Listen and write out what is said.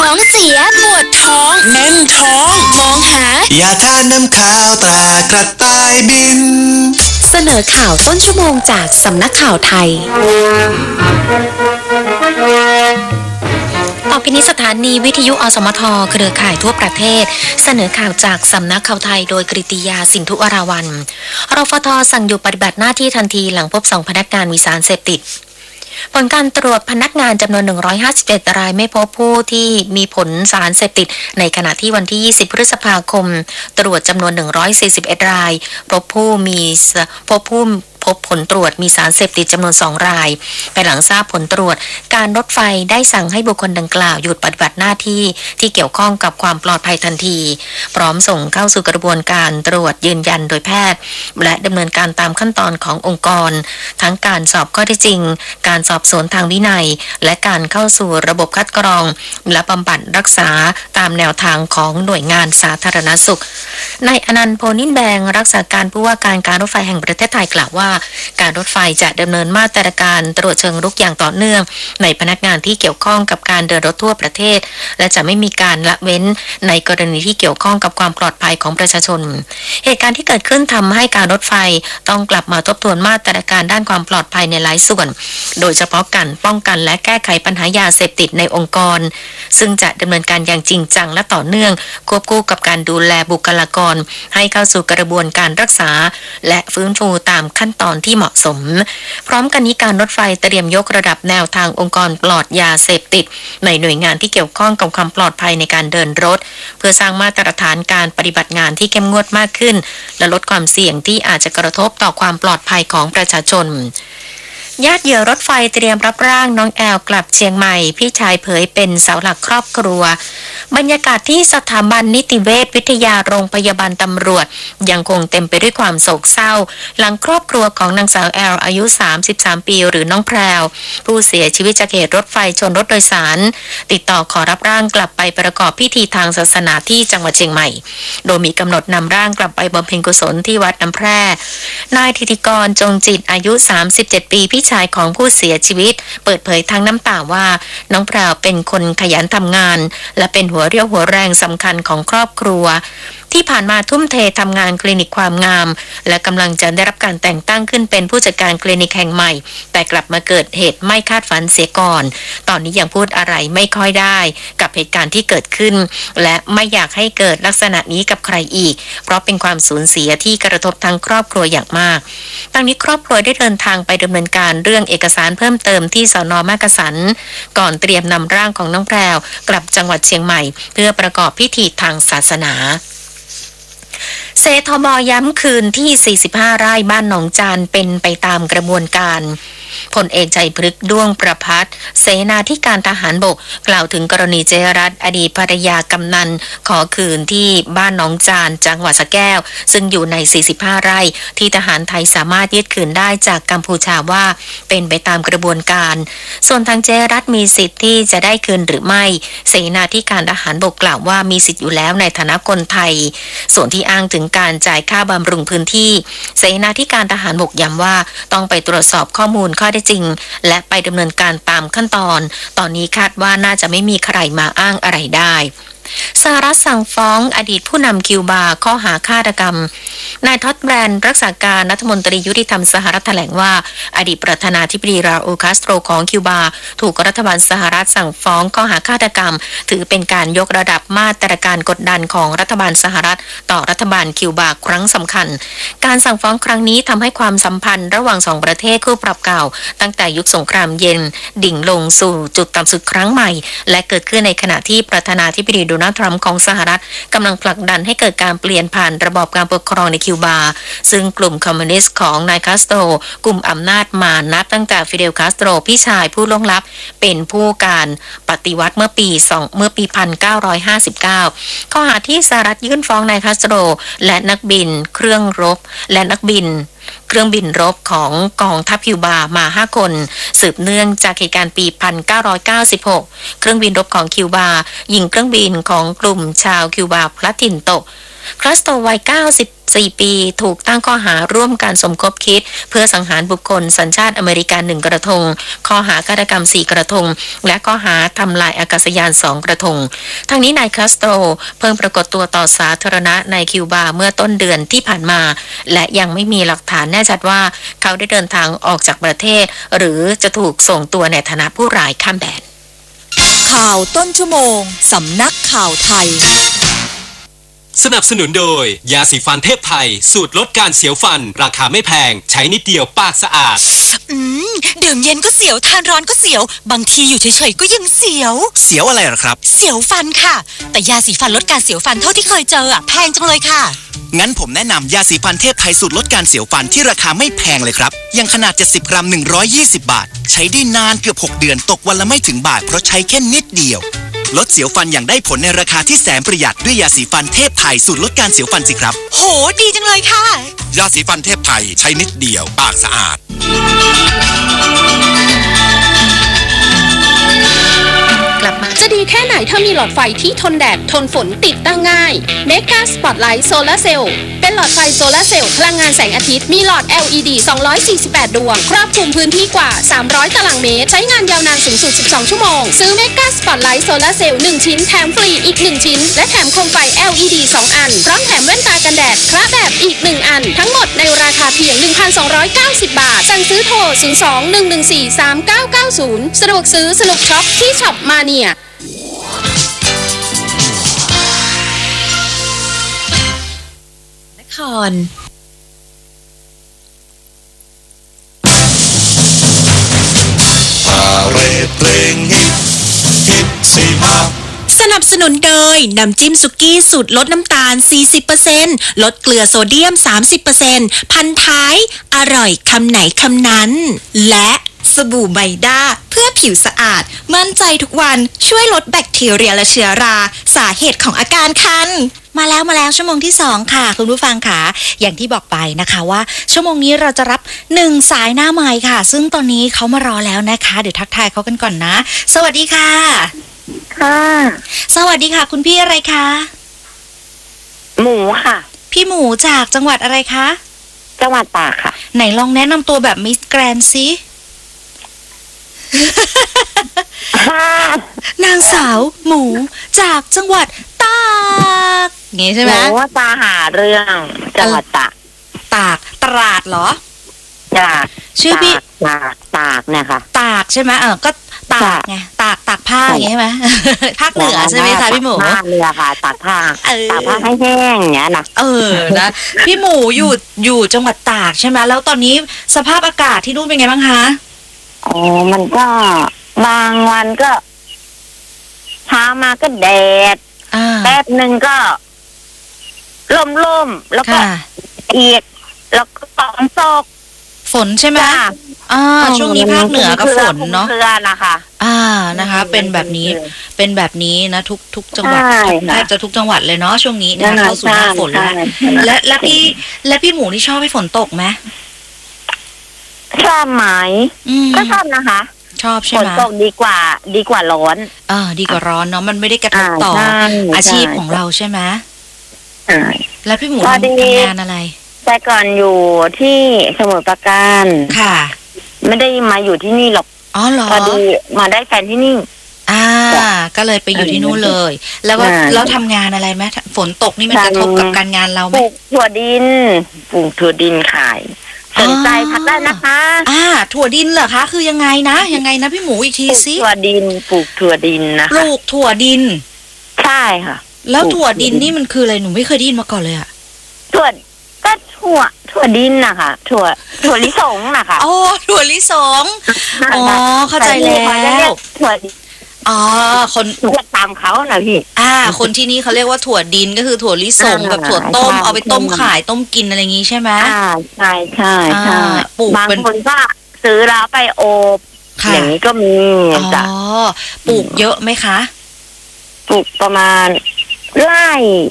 ท้องเสียปวดท้องแน่นท้องมองหายาทานน้ำขาวตรากระต่ายบินเสนอข่าวต้นชั่วโมงจากสำนักข่าวไทยต่อไปนี้สถานีวิทยุอสมทเครือข่ายทั่วประเทศเสนอข่าวจากสำนักข่าวไทยโดยกฤติยาสินธุวราวัลย์รฟท.สั่งหยุดปฏิบัติหน้าที่ทันทีหลังพบ2พนักงานมีสารเสพติดผลการตรวจพนักงานจำนวน151รายไม่พบผู้ที่มีผลสารเสพติดในขณะที่วันที่20พฤษภาคมตรวจจำนวน141รายพบผลตรวจมีสารเสพติดจำนวน2รายภายหลังทราบผลตรวจการรถไฟได้สั่งให้บุคคลดังกล่าวหยุดปฏิบัติหน้าที่ที่เกี่ยวข้องกับความปลอดภัยทันทีพร้อมส่งเข้าสู่กระบวนการตรวจยืนยันโดยแพทย์และดำเนินการตามขั้นตอนขององค์กรทั้งการสอบข้อเท็จจริงการสอบสวนทางวินัยและการเข้าสู่ระบบคัดกรองและบำบัดรักษาตามแนวทางของหน่วยงานสาธารณสุขนายอนันต์ โพนินแบงรักษาการผู้ว่าการรถไฟแห่งประเทศไทยกล่าวว่าการรถไฟจะดำเนินมาตรการตรวจเชิงรุกอย่างต่อเนื่องในพนักงานที่เกี่ยวข้องกับการเดินรถทั่วประเทศและจะไม่มีการละเว้นในกรณีที่เกี่ยวข้องกับความปลอดภัยของประชาชนเหตุการณ์ที่เกิดขึ้นทำให้การรถไฟต้องกลับมาทบทวนมาตรการด้านความปลอดภัยในหลายส่วนโดยเฉพาะการป้องกันและแก้ไขปัญหายาเสพติดในองค์กรซึ่งจะดำเนินการอย่างจริงจังและต่อเนื่องควบคู่กับการดูแลบุคลากรให้เข้าสู่กระบวนการรักษาและฟื้นฟูตามขั้นตอนที่เหมาะสมพร้อมกันนี้การรถไฟเตรียมยกระดับแนวทางองค์กรปลอดยาเสพติดในหน่วยงานที่เกี่ยวข้องกับความปลอดภัยในการเดินรถเพื่อสร้างมาตรฐานการปฏิบัติงานที่เข้มงวดมากขึ้นและลดความเสี่ยงที่อาจจะกระทบต่อความปลอดภัยของประชาชนญาติเหยื่อรถไฟเตรียมรับร่างน้องแอลกลับเชียงใหม่พี่ชายเผยเป็นเสาหลักครอบครัวบรรยากาศที่สถาบันนิติเวชวิทยาโรงพยาบาลตำรวจยังคงเต็มไปด้วยความโศกเศร้าหลังครอบครัวของนางสาวแอลอายุ33ปีหรือน้องแพรวผู้เสียชีวิตจากเหตุรถไฟชนรถโดยสารติดต่อขอรับร่างกลับไปประกอบพิธีทางศาสนาที่จังหวัดเชียงใหม่โดยมีกำหนดนำร่างกลับไปบำเพ็ญกุศลที่วัดน้ำแพร่นายธิติกรจงจิตอายุ37ปีพี่ชายของผู้เสียชีวิตเปิดเผยทั้งน้ำตาว่าน้องแพรวเป็นคนขยันทำงานและเป็นหัวเรี่ยวหัวแรงสำคัญของครอบครัวที่ผ่านมาทุ่มเททำงานคลินิกความงามและกำลังจะได้รับการแต่งตั้งขึ้นเป็นผู้จัดการคลินิกแห่งใหม่แต่กลับมาเกิดเหตุไม่คาดฝันเสียก่อนตอนนี้ยังพูดอะไรไม่ค่อยได้กับเหตุการณ์ที่เกิดขึ้นและไม่อยากให้เกิดลักษณะนี้กับใครอีกเพราะเป็นความสูญเสียที่กระทบทั้งครอบครัวอย่างมากทั้งนี้ครอบครัวได้เดินทางไปดำเนินการเรื่องเอกสารเพิ่มเติมที่สน.มักกะสันก่อนเตรียมนำร่างของน้องแพรวกลับจังหวัดเชียงใหม่เพื่อประกอบพิธีทางศาสนาเสทบย้ำคืนที่45ไร่บ้านหนองจานเป็นไปตามกระบวนการพลเอกใจพฤกษ์ด้วงประภัสเสนาธิการทหารบกกล่าวถึงกรณีเจรัตน์อดีตภรรยากำนันขอคืนที่บ้านหนองจานจังหวัดสระแก้วซึ่งอยู่ใน45ไร่ที่ทหารไทยสามารถยึดคืนได้จากกัมพูชาว่าเป็นไปตามกระบวนการส่วนทางเจรัตน์มีสิทธิ์ที่จะได้คืนหรือไม่เสนาธิการทหารบกกล่าวว่ามีสิทธิ์อยู่แล้วในฐานะคนไทยส่วนที่อ้างถึงการจ่ายค่าบำรุงพื้นที่เสนาธิการทหารบกย้ำว่าต้องไปตรวจสอบข้อมูลข้อเท็จจริงและไปดำเนินการตามขั้นตอนนี้คาดว่าน่าจะไม่มีใครมาอ้างอะไรได้สหรัฐสั่งฟ้องอดีตผู้นำคิวบาข้อหาฆาตกรรมนายท็อดแบรนด์รักษาการรัฐมนตรียุติธรรมสหรัฐแถลงว่าอดีตประธานาธิบดีราอูล คาสโตรของคิวบาถูกรัฐบาลสหรัฐสั่งฟ้องข้อหาฆาตกรรมถือเป็นการยกระดับมาตรการกดดันของรัฐบาลสหรัฐต่อรัฐบาลคิวบาครั้งสำคัญการสั่งฟ้องครั้งนี้ทำให้ความสัมพันธ์ระหว่างสองประเทศคู่ปรับเก่าตั้งแต่ยุคสงครามเย็นดิ่งลงสู่จุดต่ำสุดครั้งใหม่และเกิดขึ้นในขณะที่ประธานาธิบดีโดนัลด์ทรัมป์ของสหรัฐกำลังผลักดันให้เกิดการเปลี่ยนผ่านระบอบการปกครองในคิวบาซึ่งกลุ่มคอมมิวนิสต์ของนายคาสโตรกลุ่มอำนาจมานับตั้งแต่ฟิเดลคาสโตรพี่ชายผู้ล่วงลับเป็นผู้การปฏิวัติเมื่อปี1959ข้อหาที่สหรัฐยื่นฟ้องนายคาสโตรและนักบินเครื่องรบของกองทัพคิวบามา5คนสืบเนื่องจากเหตุการณ์ปี1996เครื่องบินรบของคิวบายิงเครื่องบินของกลุ่มชาวคิวบาพลัดถิ่นตกคาสโตรวัย90 4 ปีถูกตั้งข้อหาร่วมการสมคบคิดเพื่อสังหารบุคคลสัญชาติอเมริกัน1 กระทงข้อหาฆาตกรรม4 กระทงและข้อหาทำลายอากาศยาน2 กระทงทั้งนี้นายคาสโตรเพิ่งปรากฏตัวต่อสาธารณะในคิวบาเมื่อต้นเดือนที่ผ่านมาและยังไม่มีหลักฐานแน่ชัดว่าเขาได้เดินทางออกจากประเทศหรือจะถูกส่งตัวในฐานะผู้ร้ายข้ามแดนข่าวต้นชั่วโมงสำนักข่าวไทยสนับสนุนโดยยาสีฟันเทพไทยสูตรลดการเสียวฟันราคาไม่แพงใช้นิดเดียวปากสะอาดดื่มเย็นก็เสียวทานร้อนก็เสียวบางทีอยู่เฉยๆก็ยังเสียวอะไรหรอครับเสียวฟันค่ะแต่ยาสีฟันลดการเสียวฟันเท่าที่เคยเจอแพงจังเลยค่ะงั้นผมแนะนำยาสีฟันเทพไทยสูตรลดการเสียวฟันที่ราคาไม่แพงเลยครับยังขนาด70 กรัม120 บาทใช้ได้นานเกือบ6 เดือนตกวันละไม่ถึงบาทเพราะใช้แค่นิดเดียวลดเสียวฟันอย่างได้ผลในราคาที่แสนประหยัดด้วยยาสีฟันเทพไทยสูตรลดการเสียวฟันสิครับโหดีจังเลยค่ะยาสีฟันเทพไทยใช้นิดเดียวปากสะอาดจะดีแค่ไหนถ้ามีหลอดไฟที่ทนแดดทนฝนติดตั้งง่าย Mega Spotlight Solar Cell เป็นหลอดไฟโซลาร์เซลล์พลังงานแสงอาทิตย์มีหลอด LED 248 ดวงครอบคลุมพื้นที่กว่า300 ตารางเมตรใช้งานยาวนานสูงสุด12 ชั่วโมงซื้อ Mega Spotlight Solar Cell 1 ชิ้นแถมฟรีอีก1ชิ้นและแถมโคมไฟ LED 2 อันพร้อมแถมแว่นตากันแดดคละแบบอีก1 อันทั้งหมดในราคาเพียง 1,290 บาทสั่งซื้อโทร 02-114-3990 สะดวกซื้อสนุกช็อปที่ช็อปมาเนียคอนพาเรดเพลงฮิตซีมาสนับสนุนโดยน้ำจิ้มสุกี้สูตรลดน้ำตาล 40% ลดเกลือโซเดียม 30% พันท้ายอร่อยคำไหนคำนั้นและสบู่ไบด้าเพื่อผิวสะอาดมั่นใจทุกวันช่วยลดแบคทีเรียและเชื้อราสาเหตุของอาการคันมาแล้วชั่วโมงที่2ค่ะคุณผู้ฟังค่ะอย่างที่บอกไปนะคะว่าชั่วโมงนี้เราจะรับ1สายหน้าใหม่ค่ะซึ่งตอนนี้เขามารอแล้วนะคะเดี๋ยวทักทายเขากันก่อนนะสวัสดีค่ะค่ะสวัสดีค่ะคุณพี่อะไรคะหมูค่ะพี่หมูจากจังหวัดอะไรคะจังหวัดตากค่ะไหนลองแนะนำตัวแบบมิสแกรนด์ซินางสาวหมูจากจังหวัดตากงี้ใช่ไหมว่าตาหาเรื่องจังหวัดตากตราดเหรอจากชื่อพี่ตากเนี่ยค่ะตากใช่ไหมก็ตากไงตากผ้าอย่างงี้ใช่ไหมภาคเหนือใช่ไหมคะพี่หมูภาคเหนือค่ะตากผ้าให้แห้งอย่างเงี้ยนะนะพี่หมูอยู่จังหวัดตากใช่ไหมแล้วตอนนี้สภาพอากาศที่นู่นเป็นไงบ้างคะมันก็บางวันก็เช้ามาก็แดดแป๊บหนึ่งก็ล่มแล้วก็อีกแล้วก็ฝนใช่ไหมช่วงนี้ภาคเหนือก็ฝนเนาะนะคะนะคะเป็นแบบนี้นะทุกจังหวัดแทบจะทุกจังหวัดเลยเนาะช่วงนี้นะคะเข้าสู่หน้าฝนแล้วและพี่หมูนี่ชอบให้ฝนตกไหมชอบไหมก็ชอบนะคะชอบใช่ไหมฝนตกดีกว่าร้อนดีกว่าร้อนเนาะมันไม่ได้กระทบต่ออาชีพของเราใช่ไหมแล้วพี่หมูทำงานอะไรแต่ก่อนอยู่ที่สมุทรปราการค่ะไม่ได้มาอยู่ที่นี่หรอกเหรอพอดีมาได้แฟนที่นี่ก็เลยไปอยู่ที่นู่นเลยแล้วทำงานอะไรไหมฝนตกนี่มันกระทบกับการงานเราไหมปลูกถั่วดินขายสนใจทักได้นะคะถั่วดินเหรอคะคือยังไงนะพี่หมูอีกทีสิปลูกถั่วดินนะปลูกถั่วดินใช่ค่ะแล้วถั่วดินนี่มันคืออะไรหนูไม่เคยได้ยินมาก่อนเลยอะถั่วดินนะคะถั่วลิสงนะคะถั่วลิสงเข้าใจแล้วถั่วดินคนตามเขานะพี่คนที่นี่เขาเรียกว่าถั่วดินก็คือถั่วลิสงกับถั่วต้มเอาไปต้มขายต้มกินอะไรอย่างงี้ใช่ไหมใช่ปลูกบางคนก็ซื้อแล้วไปอบอย่างนี้ก็มีจ้ะปลูกเยอะไหมคะปลูกประมาณไร่